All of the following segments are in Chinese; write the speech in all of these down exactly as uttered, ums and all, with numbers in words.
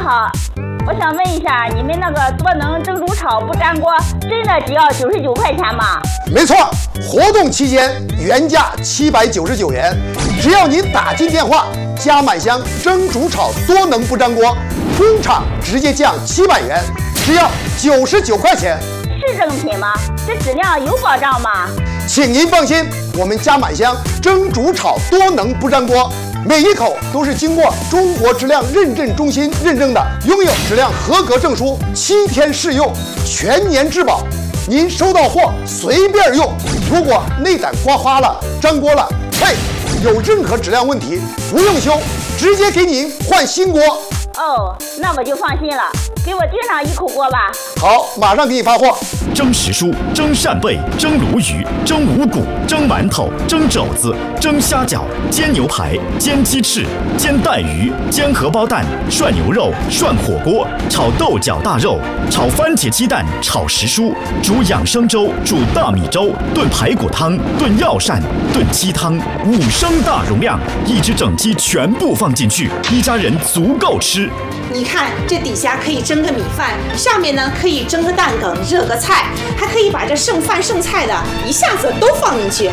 好，我想问一下，你们那个多能蒸煮炒不粘锅，真的只要九十九块钱吗？ 没错，活动期间原价七百九十九元，只要您打进电话，加满箱蒸煮炒多能不粘锅，工厂直接降七百元，只要九十九块钱。 是正品吗？这质量有保障吗？ 请您放心，我们加满箱蒸煮炒多能不粘锅，每一口都是经过中国质量认证中心认证的，拥有质量合格证书，七天试用，全年质保。您收到货随便用，如果内胆刮花了、粘锅了，嘿，有任何质量问题不用修，直接给您换新锅。 哦，那我就放心了，给我订上一口锅吧。 好，马上给你发货。 蒸时蔬、蒸扇贝、蒸鲈鱼、蒸五谷、蒸馒头、蒸肘子、蒸虾饺、煎牛排、煎鸡翅、煎带鱼、煎荷包蛋、涮牛肉、涮火锅、炒豆角大肉、炒番茄鸡蛋、炒时蔬、煮养生粥、煮大米粥、炖排骨汤、炖药膳、炖鸡汤，五升大容量，一只整鸡全部放进去，一家人足够吃。 你看，这底下可以蒸个米饭，上面呢可以蒸个蛋梗，热个菜，还可以把这剩饭剩菜的一下子都放进去。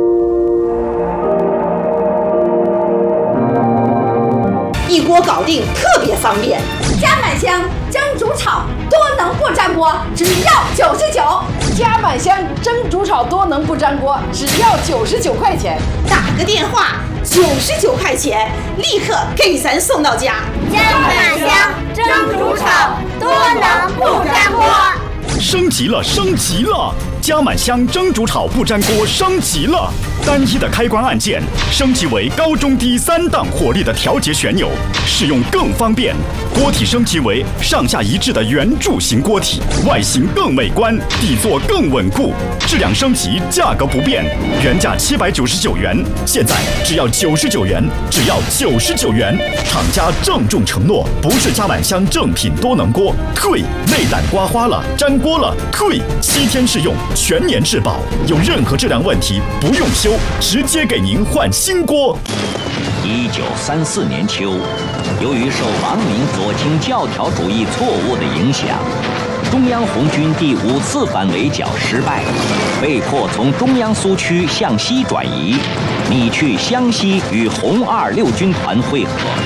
一锅搞定，特别方便。 加满箱蒸煮炒多能不粘锅，只要九十九。 加满箱蒸煮炒多能不粘锅，只要九十九块钱。 打个电话，九十九块钱，立刻给咱送到家。 加满箱蒸煮炒多能不粘锅， 升级了，升级了！加满箱蒸煮炒不粘锅升级了，单一的开关按键升级为高中低三档火力的调节旋钮，使用更方便。锅体升级为上下一致的圆柱形锅体，外形更美观，底座更稳固。质量升级，价格不变，原价七百九十九元，现在只要九十九元，只要九十九元。厂家郑重承诺，不是加满箱正品多能锅，退内胆刮花了、粘锅了，退七天试用。全年质保，有任何质量问题不用修，直接给您换新锅。 一九三四年秋，由于受王明左倾教条主义错误的影响，中央红军第五次反围剿失败，被迫从中央苏区向西转移，拟去湘西与红二六军团会合。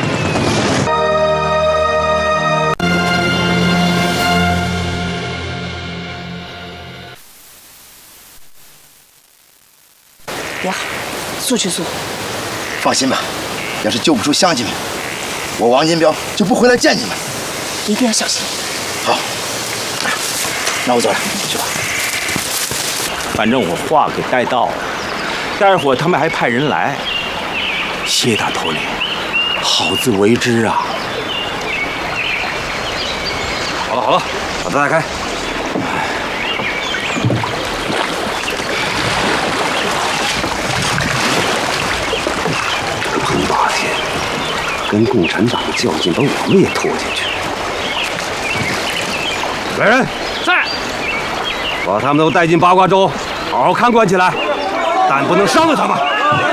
也好，速去速。 放心吧，要是救不出乡亲们，我王金彪就不回来见你们。 一定要小心。 好，那我走了，去吧。 反正我话给带到了，待会儿他们还派人来。谢大头领，好自为之啊！ 好了好了，把它打开。彭霸天跟共产党较劲，把我们也拖进去。来人，在，把他们都带进八卦洲，好好看管起来，但不能伤了他们。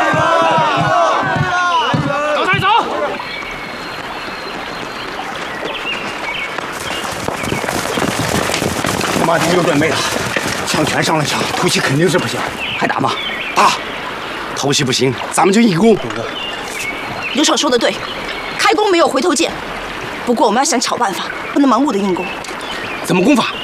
走开，走！ 彭霸天有准备了，枪全上了膛，突袭肯定是不行，还打吗？打！偷袭不行，咱们就硬攻。 刘少说的对，开弓没有回头箭。不过我们要想巧办法，不能盲目的硬攻。 怎么攻法？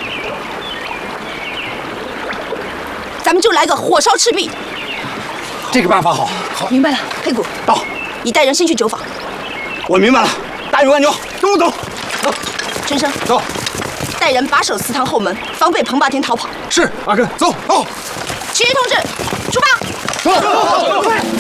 咱们就来个火烧赤壁。 这个办法好。好， 明白了。黑谷到， 你带人先去酒坊。 我明白了。大勇、按钮，跟我走。走。 春生， 走。 带人把守祠堂后门，防备彭霸天逃跑。 是，阿根，走。走。 七爷同志，出发。 走。走。